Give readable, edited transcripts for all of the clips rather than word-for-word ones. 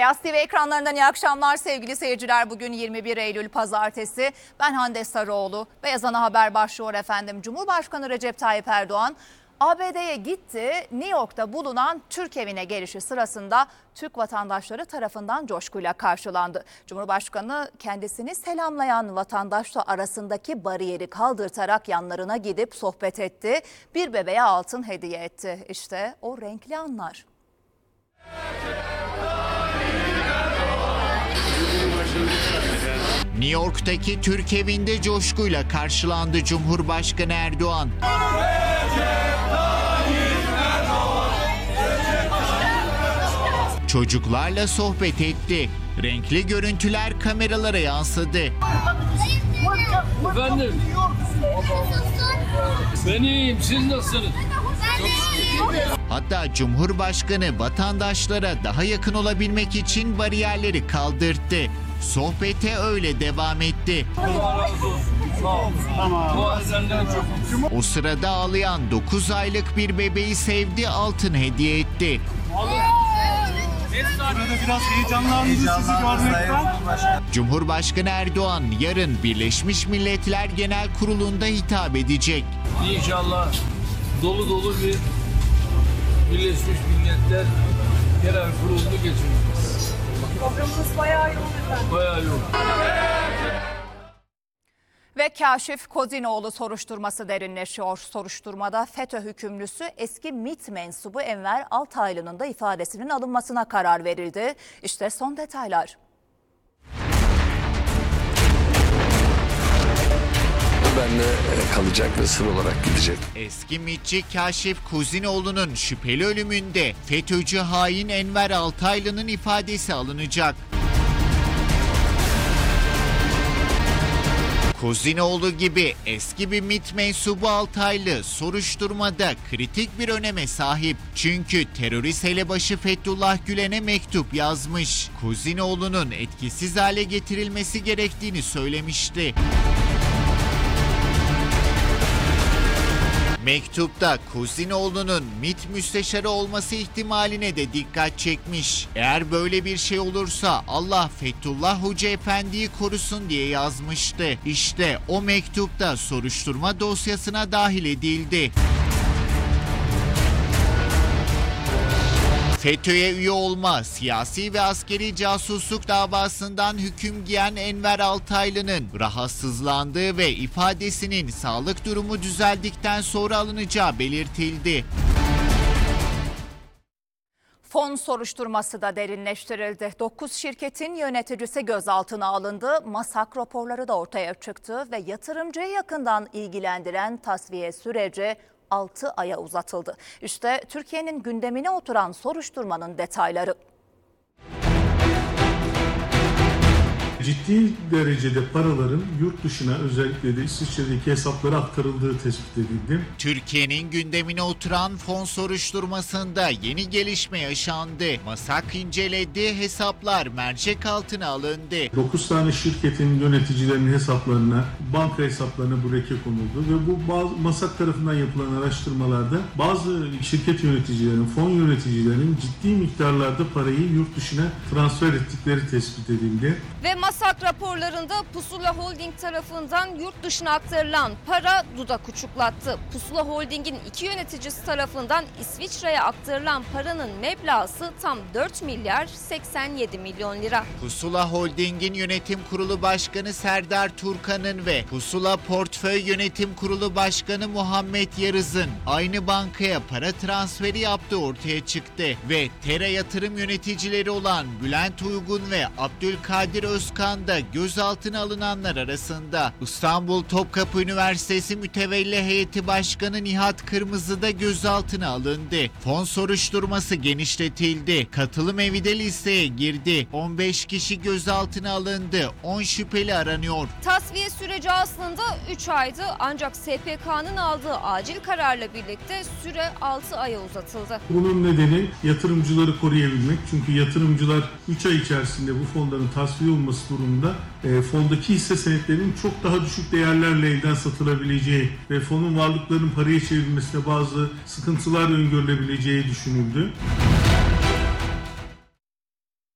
Beyaz TV ekranlarından iyi akşamlar sevgili seyirciler. Bugün 21 Eylül Pazartesi. Ben Hande Sarıoğlu. Beyaz Ana Haber başlıyor efendim. Cumhurbaşkanı Recep Tayyip Erdoğan ABD'ye gitti. New York'ta bulunan Türk evine gelişi sırasında Türk vatandaşları tarafından coşkuyla karşılandı. Cumhurbaşkanı kendisini selamlayan vatandaşla arasındaki bariyeri kaldırtarak yanlarına gidip sohbet etti. Bir bebeğe altın hediye etti. İşte o renkli anlar. New York'taki Türk evinde coşkuyla karşılandı Cumhurbaşkanı Erdoğan. Çocuklarla sohbet etti. Renkli görüntüler kameralara yansıdı. Efendim? Ben iyiyim, siz nasılsınız? Hatta Cumhurbaşkanı vatandaşlara daha yakın olabilmek için bariyerleri kaldırttı. Sohbete öyle devam etti. Allah razı olsun. Sağ olun. Tamam. Dua edenlere çok. O sırada ağlayan 9 aylık bir bebeği sevdi, altın hediye etti. Burada biraz heyecanlandı sizi görmekten. Cumhurbaşkanı Erdoğan yarın Birleşmiş Milletler Genel Kurulu'nda hitap edecek. İnşallah dolu dolu bir Birleşmiş Milletler Genel Kurulu'nu geçireceğiz. Programımız bayağı yoğun efendim. Bayağı yoğun. Ve Kaşif Kozinoğlu soruşturması derinleşiyor. Soruşturmada FETÖ hükümlüsü eski MİT mensubu Enver Altaylı'nın da ifadesinin alınmasına karar verildi. İşte son detaylar. Benle kalacak ve sır olarak gidecek. Eski MİT'çi Kaşif Kozinoğlu'nun şüpheli ölümünde FETÖ'cü hain Enver Altaylı'nın ifadesi alınacak. Kozinoğlu gibi eski bir MİT mensubu Altaylı soruşturmada kritik bir öneme sahip. Çünkü terörist elebaşı Fethullah Gülen'e mektup yazmış. Kozinoğlu'nun etkisiz hale getirilmesi gerektiğini söylemişti. Mektupta Kozinoğlu'nun MİT müsteşarı olması ihtimaline de dikkat çekmiş. Eğer böyle bir şey olursa Allah Fethullah Hoca Efendi'yi korusun diye yazmıştı. İşte o mektupta soruşturma dosyasına dahil edildi. FETÖ'ye üye olma, siyasi ve askeri casusluk davasından hüküm giyen Enver Altaylı'nın rahatsızlandığı ve ifadesinin sağlık durumu düzeldikten sonra alınacağı belirtildi. Fon soruşturması da derinleştirildi. 9 şirketin yöneticisi gözaltına alındı. MASAK raporları da ortaya çıktı ve yatırımcıyı yakından ilgilendiren tasfiye süreci 6 aya uzatıldı. İşte Türkiye'nin gündemine oturan soruşturmanın detayları. Ciddi derecede paraların yurt dışına, özellikle de İsviçre'deki hesaplara aktarıldığı tespit edildi. Türkiye'nin gündemine oturan fon soruşturmasında yeni gelişme yaşandı. MASAK inceledi, hesaplar mercek altına alındı. 9 tane şirketin yöneticilerinin hesaplarına, banka hesaplarına bu leke konuldu ve bu MASAK tarafından yapılan araştırmalarda bazı şirket yöneticilerinin, fon yöneticilerinin ciddi miktarlarda parayı yurt dışına transfer ettikleri tespit edildi. Ve MASAK raporlarında Pusula Holding tarafından yurt dışına aktarılan para dudak uçuklattı. Pusula Holding'in 2 yöneticisi tarafından İsviçre'ye aktarılan paranın meblağı tam 4 milyar 87 milyon lira. Pusula Holding'in yönetim kurulu başkanı Serdar Turkan'ın ve Pusula Portföy Yönetim Kurulu Başkanı Muhammed Yarız'ın aynı bankaya para transferi yaptığı ortaya çıktı ve Tera yatırım yöneticileri olan Bülent Uygun ve Abdülkadir Özkan da gözaltına alınanlar arasında. İstanbul Topkapı Üniversitesi Mütevelli Heyeti Başkanı Nihat Kırmızı da gözaltına alındı. Fon soruşturması genişletildi. Katılım evi de listeye girdi. 15 kişi gözaltına alındı. 10 şüpheli aranıyor. Tasfiye süreci aslında 3 aydı ancak SPK'nın aldığı acil kararla birlikte süre 6 aya uzatıldı. Bunun nedeni yatırımcıları koruyabilmek. Çünkü yatırımcılar 3 ay içerisinde bu fonların tasfiye olması durumunda fondaki hisse senetlerinin çok daha düşük değerlerle elden satılabileceği ve fonun varlıklarının paraya çevrilmesine bazı sıkıntılar öngörülebileceği düşünüldü.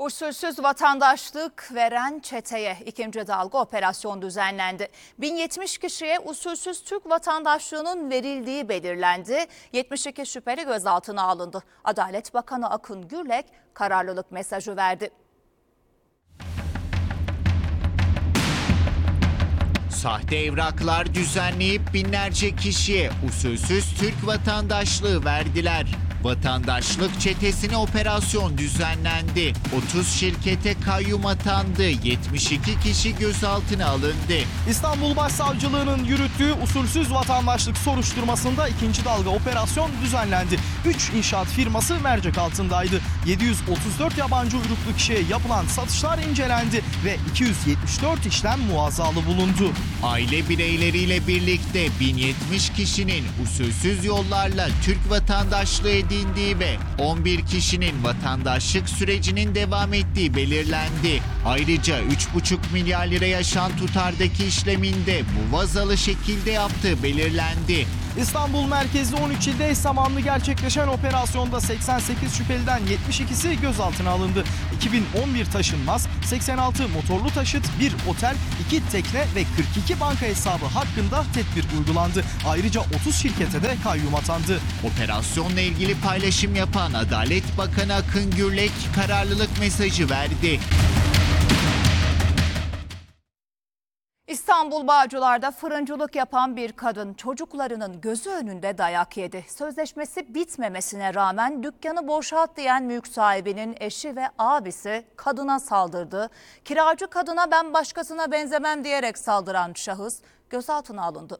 Usulsüz vatandaşlık veren çeteye ikinci dalga operasyon düzenlendi. 1070 kişiye usulsüz Türk vatandaşlığının verildiği belirlendi. 72 şüpheli gözaltına alındı. Adalet Bakanı Akın Gürlek kararlılık mesajı verdi. Sahte evraklar düzenleyip binlerce kişiye usulsüz Türk vatandaşlığı verdiler. Vatandaşlık çetesine operasyon düzenlendi. 30 şirkete kayyum atandı. 72 kişi gözaltına alındı. İstanbul Başsavcılığı'nın yürüttüğü usulsüz vatandaşlık soruşturmasında ikinci dalga operasyon düzenlendi. 3 inşaat firması mercek altındaydı. 734 yabancı uyruklu kişiye yapılan satışlar incelendi ve 274 işlem muazzalı bulundu. Aile bireyleriyle birlikte 1070 kişinin usulsüz yollarla Türk vatandaşlığı edindiği ve 11 kişinin vatandaşlık sürecinin devam ettiği belirlendi. Ayrıca 3,5 milyar lira yaşan tutardaki işleminde muvazalı şekilde yaptığı belirlendi. İstanbul merkezli 13 ilde eş zamanlı gerçekleşen operasyonda 88 şüpheliden 72'si gözaltına alındı. 2011 taşınmaz, 86 motorlu taşıt, 1 otel, 2 tekne ve 42 banka hesabı hakkında tedbir uygulandı. Ayrıca 30 şirkete de kayyum atandı. Operasyonla ilgili paylaşım yapan Adalet Bakanı Akın Gürlek kararlılık mesajı verdi. İstanbul Bağcılar'da fırıncılık yapan bir kadın çocuklarının gözü önünde dayak yedi. Sözleşmesi bitmemesine rağmen dükkanı boşalt diyen mülk sahibinin eşi ve abisi kadına saldırdı. Kiracı kadına ben başkasına benzemem diyerek saldıran şahıs gözaltına alındı.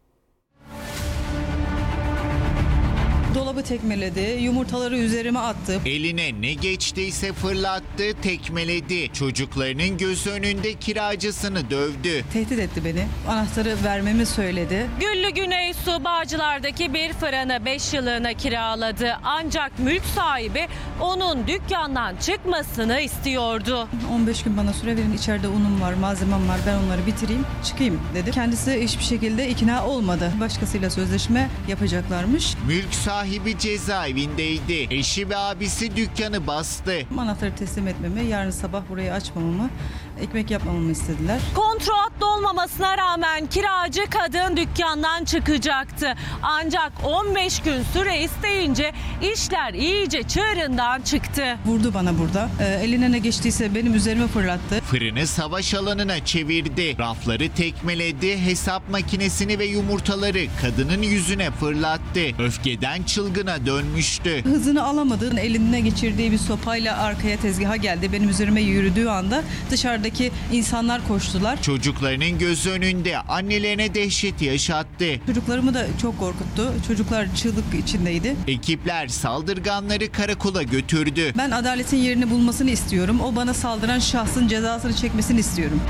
Dolabı tekmeledi, yumurtaları üzerime attı. Eline ne geçtiyse fırlattı, tekmeledi. Çocuklarının gözü önünde kiracısını dövdü. Tehdit etti beni. Anahtarı vermemi söyledi. Güllü Güneysu Bağcılar'daki bir fırını 5 yıllığına kiraladı. Ancak mülk sahibi onun dükkandan çıkmasını istiyordu. 15 gün bana süre verin, içeride unum var, malzemem var, ben onları bitireyim, çıkayım dedi. Kendisi hiçbir şekilde ikna olmadı. Başkasıyla sözleşme yapacaklarmış. Mülk sahibi cezaevindeydi. Eşi ve abisi dükkanı bastı. Anahtarı teslim etmemi, yarın sabah burayı açmamamı, ekmek yapmamamı istediler. Kontratlı olmamasına rağmen kiracı kadın dükkandan çıkacaktı. Ancak 15 gün süre isteyince işler iyice çığırından çıktı. Vurdu bana burada. Eline ne geçtiyse benim üzerime fırlattı. Fırını savaş alanına çevirdi. Rafları tekmeledi, hesap makinesini ve yumurtaları kadının yüzüne fırlattı. Öfkeden çılgına dönmüştü. Hızını alamadı. Eline geçirdiği bir sopayla arkaya tezgaha geldi. Benim üzerime yürüdüğü anda dışarıdaki insanlar koştular. Çocuklarının gözü önünde annelerine dehşet yaşattı. Çocuklarımı da çok korkuttu. Çocuklar çığlık içindeydi. Ekipler saldırganları karakola götürdü. Ben adaletin yerini bulmasını istiyorum. O bana saldıran şahsın cezasını çekmesini istiyorum.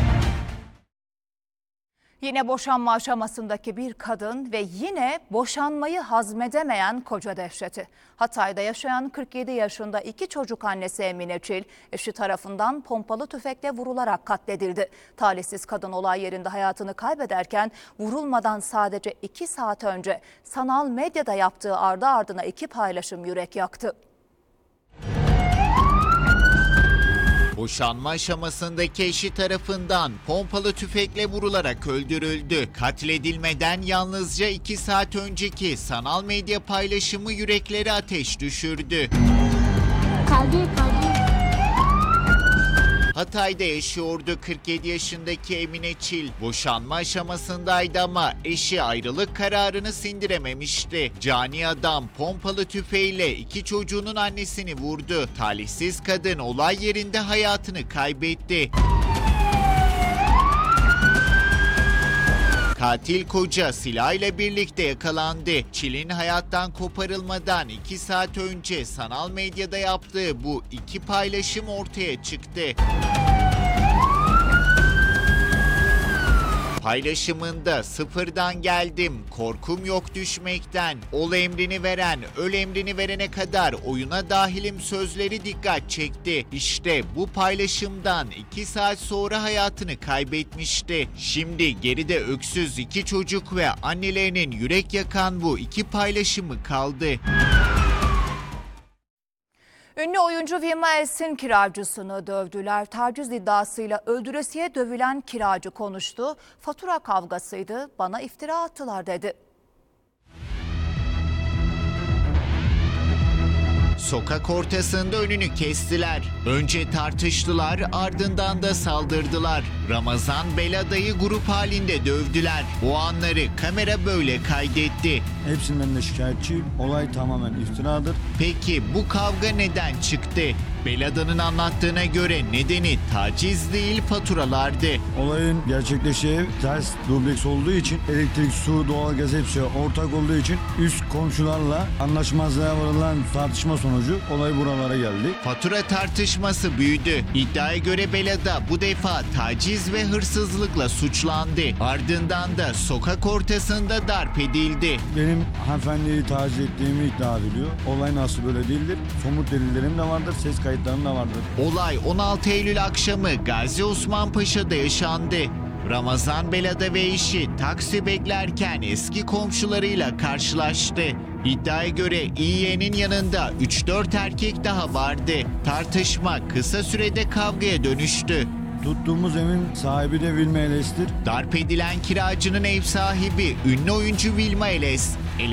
Yine boşanma aşamasındaki bir kadın ve yine boşanmayı hazmedemeyen koca dehşeti. Hatay'da yaşayan 47 yaşında 2 çocuk annesi Emine Çil, eşi tarafından pompalı tüfekle vurularak katledildi. Talihsiz kadın olay yerinde hayatını kaybederken vurulmadan sadece 2 saat önce sanal medyada yaptığı ardı ardına 2 paylaşım yürek yaktı. Boşanma aşamasındaki eşi tarafından pompalı tüfekle vurularak öldürüldü. Katledilmeden yalnızca 2 saat önceki sanal medya paylaşımı yürekleri ateş düşürdü. Hatay'da yaşıyordu 47 yaşındaki Emine Çil. Boşanma aşamasındaydı ama eşi ayrılık kararını sindirememişti. Cani adam pompalı tüfeğiyle 2 çocuğunun annesini vurdu. Talihsiz kadın olay yerinde hayatını kaybetti. Katil koca silahıyla birlikte yakalandı. Çil'in hayattan koparılmadan 2 saat önce sanal medyada yaptığı bu 2 paylaşım ortaya çıktı. Paylaşımında sıfırdan geldim, korkum yok düşmekten, ol emrini veren, öl emrini verene kadar oyuna dahilim sözleri dikkat çekti. İşte bu paylaşımdan 2 saat sonra hayatını kaybetmişti. Şimdi geride öksüz 2 çocuk ve annelerinin yürek yakan bu 2 paylaşımı kaldı. Ünlü oyuncu Vilma Els'in kiracısını dövdüler. Taciz iddiasıyla öldüresiye dövülen kiracı konuştu. Fatura kavgasıydı, bana iftira attılar dedi. Sokak ortasında önünü kestiler. Önce tartıştılar, ardından da saldırdılar. Ramazan Belada'yı grup halinde dövdüler. O anları kamera böyle kaydetti. Hepsinden de şikayetçiyim. Olay tamamen iftiradır. Peki bu kavga neden çıktı? Belada'nın anlattığına göre nedeni taciz değil faturalardı. Olayın gerçekleştiği ev ters dubleks olduğu için elektrik, su, doğalgaz hepsi ortak olduğu için üst komşularla anlaşmazlığa varılan tartışma sonucu olay buralara geldi. Fatura tartışması büyüdü. İddiaya göre Belada bu defa taciz ve hırsızlıkla suçlandı. Ardından da sokak ortasında darp edildi. Benim hanımefendiyi taciz ettiğimi iddia ediliyor. Olay nasıl böyle değildir. Somut delillerim de vardır, ses kayıtlarım da vardır. Olay 16 Eylül akşamı Gazi Osman Paşa'da yaşandı. Ramazan Belada ve eşi taksi beklerken eski komşularıyla karşılaştı. İddiaya göre İY'nin yanında 3-4 erkek daha vardı. Tartışma kısa sürede kavgaya dönüştü. Tuttuğumuz evin sahibi de Vilma Eles'tir. Darp edilen kiracının ev sahibi ünlü oyuncu Vilma Eles.